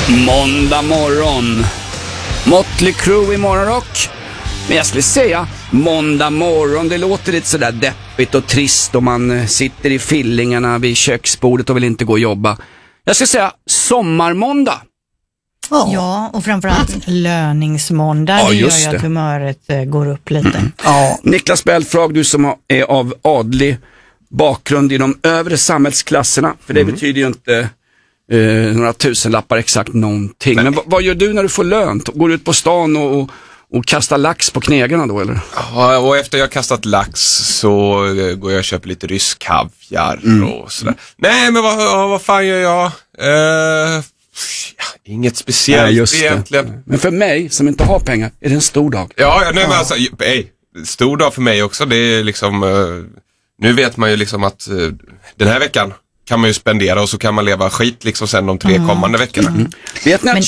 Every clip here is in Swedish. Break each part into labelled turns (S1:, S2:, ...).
S1: Måndag morgon. Motley Crue i morgonrock. Men jag skulle säga måndag morgon. Det låter lite sådär deppigt och trist om man sitter i fillingarna vid köksbordet och vill inte gå och jobba. Jag skulle säga sommarmåndag.
S2: Ja, och framförallt löningsmåndag.
S1: Ja,
S2: det
S1: just
S2: gör ju
S1: det.
S2: att humöret går upp lite.
S1: Ja. Niklas Belfrage, du som är av adlig bakgrund i de övre samhällsklasserna. För det betyder ju inte några tusenlappar exakt någonting. Nej. Men vad gör du när du får lön? Går du ut på stan och kastar lax på knegarna då, eller?
S3: Ja, och efter jag kastat lax så går jag och köper lite rysk kaviar och sådär. Nej, men vad fan gör jag? Inget speciellt egentligen.
S1: Men för mig som inte har pengar är det en stor dag.
S3: Ja, nej, men alltså, stor dag för mig också. Det är liksom, nu vet man ju liksom att den här veckan kan man ju spendera och så kan man leva skit liksom sen de 3 kommande veckorna.
S1: Vet ni att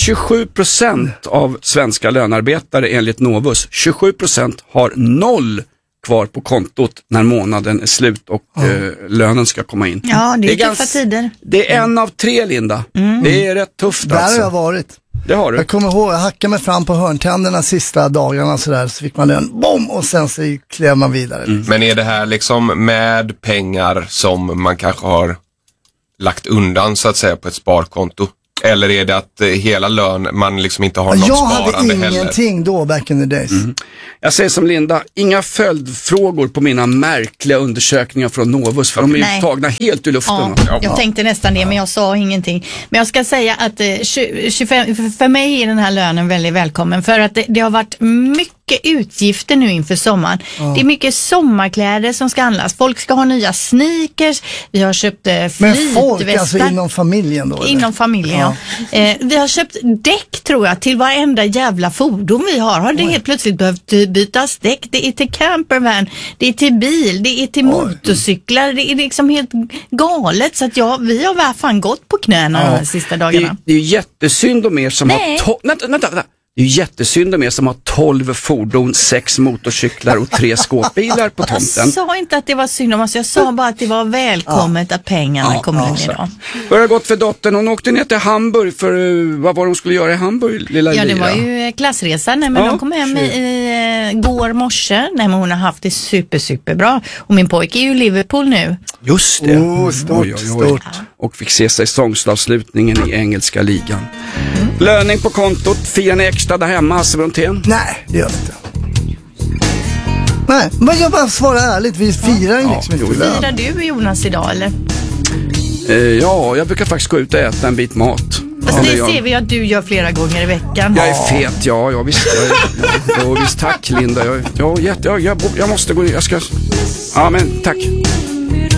S1: 27% av svenska lönarbetare enligt Novus, 27% har 0 kvar på kontot när månaden är slut och lönen ska komma in.
S2: Ja, det är tuffa tider.
S1: Det är 1 av 3, Linda. Det är rätt tufft.
S4: Där har jag varit.
S1: Det har du.
S4: Jag kommer ihåg, jag hackade mig fram på hörntänderna sista dagarna så fick man lön, bom, och sen så klev man vidare.
S3: Men är det här liksom med pengar som man kanske har lagt undan så att säga på ett sparkonto? Eller är det att hela lön man liksom inte har något sparande heller?
S4: Jag hade ingenting då back in the days.
S1: Jag säger som Linda, inga följdfrågor på mina märkliga undersökningar från Novus, för de är ju tagna helt ur luften.
S2: Ja, jag tänkte nästan det, men jag sa ingenting. Men jag ska säga att 25, för mig är den här lönen väldigt välkommen, för att det har varit mycket utgifter nu inför sommaren. Det är mycket sommarkläder som ska handlas. Folk ska ha nya sneakers. Vi har köpt flytvästar.
S4: Men folk, alltså inom familjen då? Eller?
S2: Inom familjen, ja. Vi har köpt däck, tror jag, till varenda jävla fordon vi har. Har det helt plötsligt behövt bytas däck? Det är till campervan, det är till bil, det är till motorcyklar. Det är liksom helt galet. Så att vi har fan gått på knäna de sista dagarna.
S1: Det är ju jättesynd om er som har... Vänta. Det är ju jättesynd om er som har 12 fordon, 6 motorcyklar och 3 skåpbilar på tomten.
S2: Jag sa inte att det var synd om oss, jag sa bara att det var välkommet att pengarna kommer in idag.
S1: Hur har det gått för dottern? Hon åkte ner till Hamburg för vad var de skulle göra i Hamburg, lilla Elvira?
S2: Ja, det var ju klassresa. Nej, men de kom hem i går morse. Nej, men hon har haft det superbra. Och min pojke är ju i Liverpool nu.
S1: Just det.
S4: Stort.
S1: Och fick se sig säsongsavslutningen i engelska ligan. Löning på kontot, firar ni extra där hemma, Hasse Brontén?
S4: Nej, det gör vi inte. Nej, men jag bara svarar ärligt, vi firar ju liksom inte lön.
S2: Firar du, Jonas, idag eller?
S1: Ja, jag brukar faktiskt gå ut och äta en bit mat.
S2: Fast det ser vi att du gör flera gånger i veckan.
S1: Jag är fet, ja visst. Visst, tack Linda. Jag måste gå, jag ska... Ja, men tack.